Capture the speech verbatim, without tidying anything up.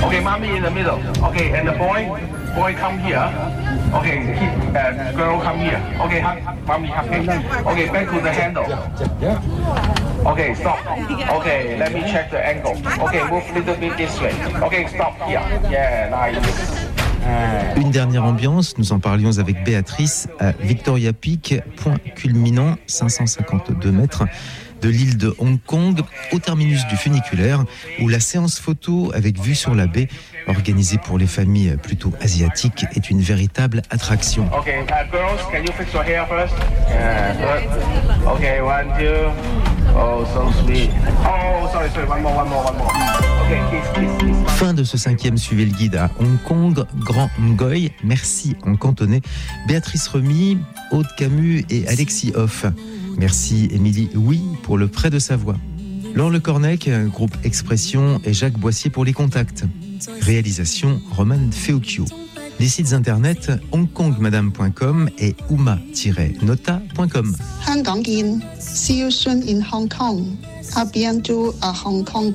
Okay, mommy in the middle. Okay, and the boy, boy come here. Okay, keep, uh, girl come here. Okay, hug, mommy hug him. Okay, back to the handle. Okay, stop. Okay, let me check the angle. Okay, move a little bit this way. Okay, stop here. Yeah, nice. Une dernière ambiance, nous en parlions avec Béatrice à Victoria Peak, point culminant cinq cent cinquante-deux mètres de l'île de Hong Kong, au terminus du funiculaire, où la séance photo avec vue sur la baie, organisée pour les familles plutôt asiatiques, est une véritable attraction. Okay, uh, girls, can you fix your hair first? Yeah, good. Okay, one, two. Oh, so sweet. Oh, sorry, sorry, one more, one more, one more. Okay, kiss, kiss, kiss. Fin de ce cinquième Suivez le guide à Hong Kong, Grand Ngoy, merci en cantonais, Béatrice Remy, Aude Camus et Alexis Hoff. Merci Émilie Oui pour le prêt de sa voix. Laure Le Cornec, groupe Expression et Jacques Boissier pour les contacts. Réalisation Roman Feocchio. Les sites internet hongkongmadame point com et uma tiret nota point com. 香港見 See you soon in Hong Kong. À bientôt à Hong Kong.